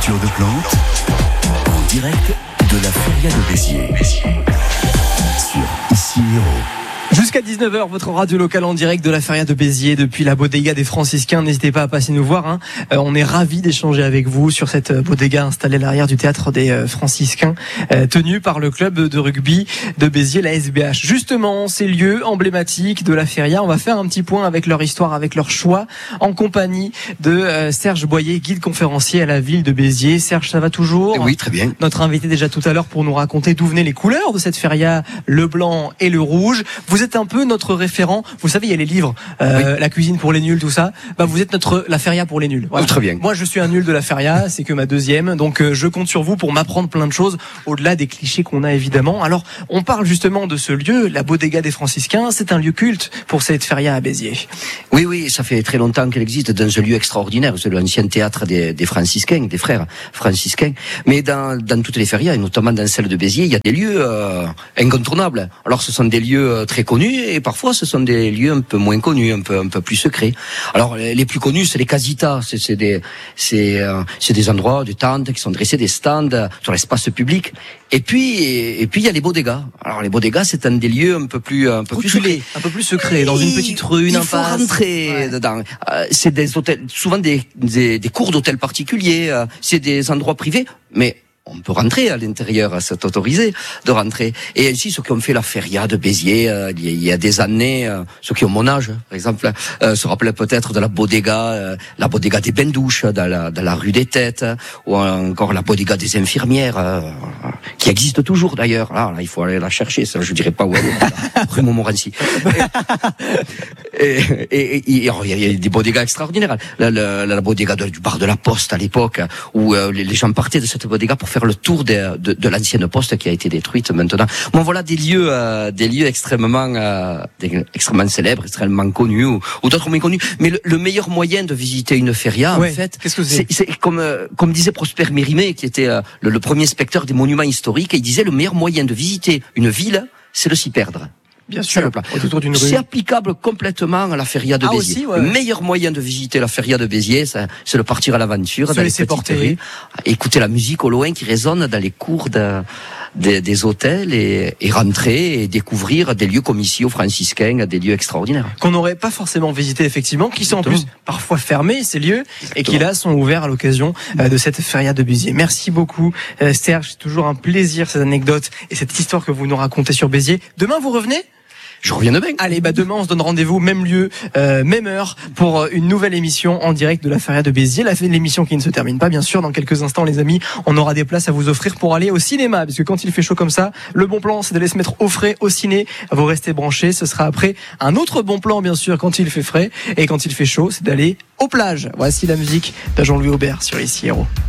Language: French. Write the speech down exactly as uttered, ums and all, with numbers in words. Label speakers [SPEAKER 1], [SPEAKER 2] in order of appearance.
[SPEAKER 1] Claude Plante, en direct de la Feria de Béziers, sur Ici Héros.
[SPEAKER 2] Jusqu'à dix-neuf heures, votre radio locale en direct de la Feria de Béziers depuis la bodega des Franciscains. N'hésitez pas à passer nous voir. Hein. Euh, on est ravis d'échanger avec vous sur cette bodega installée à l'arrière du théâtre des euh, Franciscains, euh, tenue par le club de rugby de Béziers, la S B H. Justement, ces lieux emblématiques de la Feria, on va faire un petit point avec leur histoire, avec leur choix, en compagnie de euh, Serge Boyer, guide conférencier à la ville de Béziers. Serge, ça va toujours ?
[SPEAKER 3] Oui, très bien.
[SPEAKER 2] Notre invité déjà tout à l'heure pour nous raconter d'où venaient les couleurs de cette Feria, le blanc et le rouge. Vous êtes un peu notre référent. Vous savez, il y a les livres, euh, oui. La cuisine pour les nuls, tout ça. Bah, vous êtes notre la Feria pour les nuls. Voilà.
[SPEAKER 3] Oh, très bien.
[SPEAKER 2] Moi, je suis un nul de la Feria, c'est que ma deuxième. Donc, euh, je compte sur vous pour m'apprendre plein de choses au-delà des clichés qu'on a évidemment. Alors, on parle justement de ce lieu, la bodega des Franciscains. C'est un lieu culte pour cette Feria à Béziers.
[SPEAKER 3] Oui, oui, ça fait très longtemps qu'elle existe dans un lieu extraordinaire. C'est l'ancien théâtre des, des Franciscains, des frères franciscains. Mais dans, dans toutes les ferias, et notamment dans celle de Béziers, il y a des lieux euh, incontournables. Alors, ce sont des lieux euh, très connus. Et parfois, ce sont des lieux un peu moins connus, un peu un peu plus secrets. Alors, les plus connus, c'est les casitas. C'est, c'est des c'est euh, c'est des endroits, des tentes qui sont dressés, des stands sur l'espace public. Et puis et, et puis il y a les bodegas. Alors les bodegas, c'est un des lieux un peu plus un peu plus secret,
[SPEAKER 2] un peu plus secret, dans une petite rue, une impasse.
[SPEAKER 3] Il faut rentrer ouais. dedans. Euh, c'est des hôtels, souvent des des, des cours d'hôtels particuliers. Euh, c'est des endroits privés, mais on peut rentrer à l'intérieur, c'est autorisé de rentrer. Et ainsi, ceux qui ont fait la Feria de Béziers, euh, il y a des années, euh, ceux qui ont mon âge, par exemple, euh, se rappellent peut-être de la bodega, euh, la bodega des bains-douches, dans la, dans la rue des Têtes, ou encore la bodega des infirmières, euh, qui existe toujours d'ailleurs. Là, là, il faut aller la chercher, ça, je dirais pas où elle est, rue Montmorency. Et, et, et, et, et alors, il y a des bodegas extraordinaires. La, la, la bodega de, du bar de la Poste à l'époque, où euh, les, les gens partaient de cette bodega pour faire le tour de, de, de l'ancienne poste qui a été détruite maintenant. Bon, voilà des lieux, euh, des lieux extrêmement, euh, extrêmement célèbres, extrêmement connus, ou, ou d'autres moins connus. Mais le, le meilleur moyen de visiter une feria,
[SPEAKER 2] ouais,
[SPEAKER 3] en fait,
[SPEAKER 2] qu'est-ce que c'est,
[SPEAKER 3] c'est, c'est comme, euh, comme disait Prosper Mérimée, qui était euh, le, le premier inspecteur des monuments historiques, et il disait le meilleur moyen de visiter une ville, c'est de s'y perdre.
[SPEAKER 2] Bien sûr,
[SPEAKER 3] autour d'une rue. C'est applicable complètement à la Feria de
[SPEAKER 2] ah
[SPEAKER 3] Béziers.
[SPEAKER 2] Aussi, ouais.
[SPEAKER 3] Le meilleur moyen de visiter la Feria de Béziers, c'est, c'est de partir à l'aventure,
[SPEAKER 2] se
[SPEAKER 3] dans les
[SPEAKER 2] petites
[SPEAKER 3] porter.
[SPEAKER 2] rues,
[SPEAKER 3] écouter la musique au loin qui résonne dans les cours de, de, des hôtels et, et rentrer et découvrir des lieux comme ici aux Franciscains, des lieux extraordinaires.
[SPEAKER 2] Qu'on n'aurait pas forcément visité effectivement, qui sont en plus parfois fermés ces lieux. Exactement. Et qui là sont ouverts à l'occasion de cette Feria de Béziers. Merci beaucoup Serge, c'est toujours un plaisir ces anecdotes et cette histoire que vous nous racontez sur Béziers. Demain vous revenez ?
[SPEAKER 3] Je reviens demain.
[SPEAKER 2] Allez, bah demain on se donne rendez-vous, même lieu, euh, même heure, pour une nouvelle émission en direct de la Feria de Béziers. La l'émission qui ne se termine pas, bien sûr. Dans quelques instants, les amis, on aura des places à vous offrir pour aller au cinéma, parce que quand il fait chaud comme ça, le bon plan, c'est d'aller se mettre au frais au ciné. Vous restez branchés. Ce sera après un autre bon plan, bien sûr, quand il fait frais et quand il fait chaud, c'est d'aller aux plages. Voici la musique de Jean-Louis Aubert sur Ici Héros.